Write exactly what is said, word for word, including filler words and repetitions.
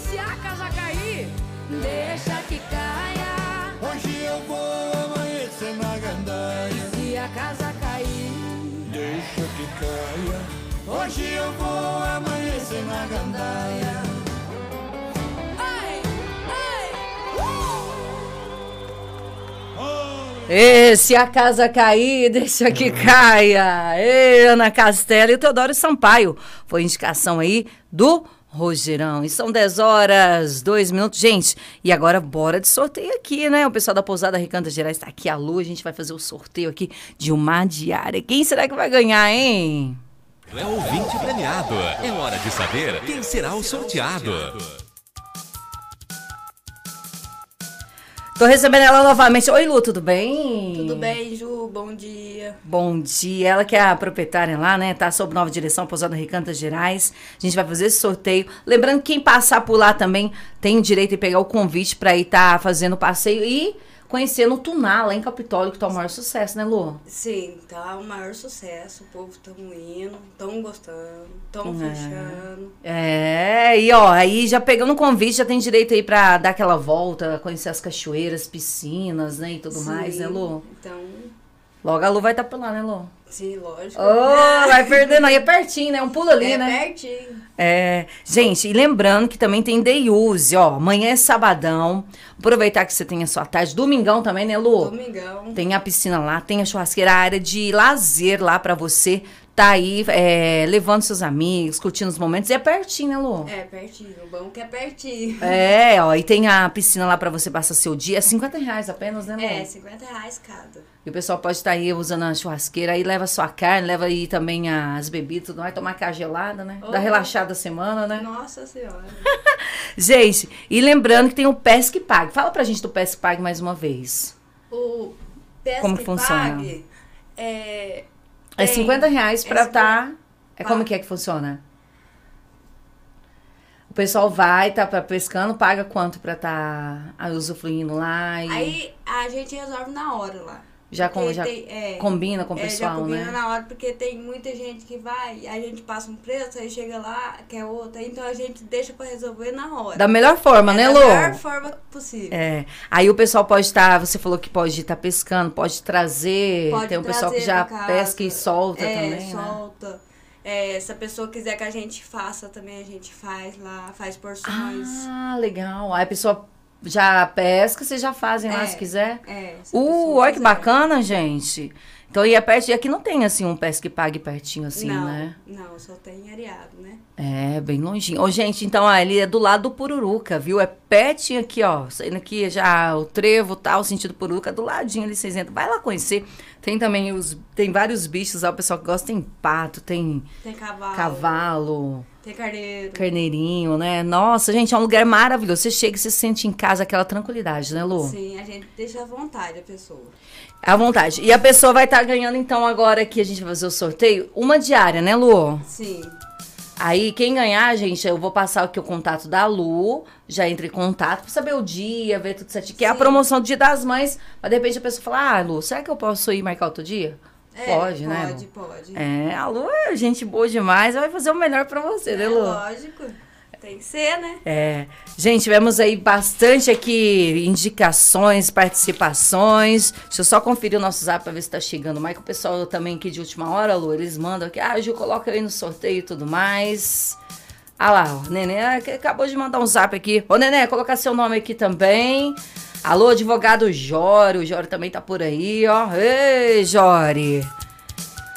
se a casa cair, deixa que caia. Hoje eu vou amanhecer na gandaia. Se a casa cair, Deixa que caia. Hoje eu vou amanhecer na gandaia. ai, ai, uh! E se a casa cair, deixa que caia. Ei, Ana Castela e o Teodoro Sampaio. Foi indicação aí do Rogerão. E são dez horas, dois minutos. Gente, e agora bora de sorteio aqui, né? O pessoal da Pousada Recanto Gerais está aqui, a Lu. A gente vai fazer o sorteio aqui de uma diária. Quem será que vai ganhar, hein? É ouvinte premiado. É hora de saber quem será o sorteado. Tô recebendo ela novamente. Oi, Lu, tudo bem? Tudo bem, Ju? Bom dia. Bom dia. Ela que é a proprietária lá, né? Tá sob nova direção, Pousada Recanto Gerais. A gente vai fazer esse sorteio. Lembrando que quem passar por lá também tem direito de pegar o convite para ir tá fazendo o passeio e conhecendo o Tuná, lá em Capitólio, que tá o maior sucesso, né, Lu? Sim, tá o maior sucesso. O povo tão indo, tão gostando, tão É. fechando. É, e ó, aí já pegando o convite, já tem direito aí pra dar aquela volta, conhecer as cachoeiras, piscinas, né, e tudo Sim, mais, né, Lu? Então, Logo a Lu vai estar por lá, né, Lu? sim, lógico. Oh, vai perdendo aí, é pertinho, né? Um pulo ali, é né? pertinho. É, gente, e lembrando que também tem day use, ó, amanhã é sabadão, aproveitar que você tem a sua tarde, domingão também, né, Lu? Domingão. Tem a piscina lá, tem a churrasqueira, a área de lazer lá pra você tá aí, é, levando seus amigos, curtindo os momentos, e é pertinho, né, Lu? É pertinho, o bom que é pertinho. É, ó, e tem a piscina lá pra você passar seu dia, é cinquenta reais apenas, né, Lu? É, cinquenta reais cada. E o pessoal pode estar aí usando a churrasqueira, aí leva sua carne, leva aí também as bebidas, tudo, vai tomar cá gelada, né? Dá Oh. relaxada a semana, né? Nossa Senhora. Gente, e lembrando que tem o Pesque Pague. Fala pra gente do Pesque Pague mais uma vez. O Pesque Como que funciona? Pague é... É tem- cinquenta reais é pra cinquenta tá... É como Pague. que é que funciona? O pessoal vai, tá pra- pescando, paga quanto pra tá ah, usufruindo lá e Aí a gente resolve na hora lá. já, com, Porque já tem- é, combina com o É, já pessoal, combina né? na hora, porque tem muita gente que vai, a gente passa um preço, aí chega lá, quer outra, então a gente deixa pra resolver na hora. Da melhor forma, É né, da Lu? melhor forma possível. É. Aí o pessoal pode estar, você falou que pode estar pescando, pode trazer, Pode tem um pessoal que trazer já pra casa. pesca e solta é, também, né? solta. É, se a pessoa quiser que a gente faça também, a gente faz lá, faz porções. Ah, legal. Aí a pessoa já pesca, vocês já fazem lá É, se quiser. É, se a Uh, pessoa olha que quiser. bacana, gente. Então, e é perto, e aqui não tem, assim, um Pesque Pague pertinho, assim, não, né? Não, só tem areado, né? É, bem longinho. Ô, gente, então, ó, ele é do lado do Pururuca, viu? É pertinho aqui, ó. Saindo aqui já o trevo, tal, sentido Pururuca, do ladinho ali, vocês entram. Vai lá conhecer. Tem também os... Tem vários bichos lá, o pessoal que gosta. Tem pato, tem Tem cavalo. cavalo, Tem carneiro. carneirinho, né? Nossa, gente, é um lugar maravilhoso. Você chega e se sente em casa, aquela tranquilidade, né, Lu? Sim, a gente deixa à vontade a pessoa. À vontade. E a pessoa vai estar ganhando, então, agora que a gente vai fazer o sorteio, uma diária, né, Lu? Sim. Aí, quem ganhar, gente, eu vou passar aqui o contato da Lu, já entre em contato pra saber o dia, ver tudo certinho. Que é a Sim. promoção do Dia das Mães. Mas, de repente, a pessoa fala, ah, Lu, será que eu posso ir marcar outro dia? É, Pode, né, Pode, Lu? pode. É, a Lu é gente boa demais, ela vai fazer o melhor pra você, né, É Lu? lógico. Tem que ser, né? É, gente, tivemos aí bastante aqui indicações, participações. Deixa eu só conferir o nosso zap pra ver se tá chegando mais. Que o pessoal também aqui de última hora, Lu, eles mandam aqui, ah, Ju, coloca aí no sorteio e tudo mais. Ah lá, o Nenê acabou de mandar um zap aqui. Ô, Nenê, colocar seu nome aqui também. Alô, advogado Jório, o Jório também tá por aí, ó. Ei, Jório.